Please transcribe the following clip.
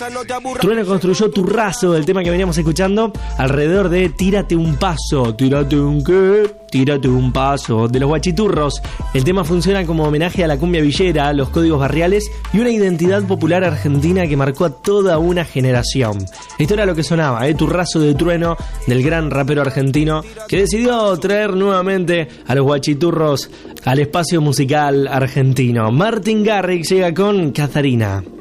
Trueno construyó Turrazo, el tema que veníamos escuchando, alrededor de Tírate un paso. ¿Tírate un qué? Tírate un paso, de los Guachiturros. El tema funciona como homenaje a la cumbia villera, los códigos barriales y una identidad popular argentina que marcó a toda una generación. Esto era lo que sonaba, Turrazo de Trueno, del gran rapero argentino que decidió traer nuevamente a los Guachiturros al espacio musical argentino. Martin Garrix llega con Catarina.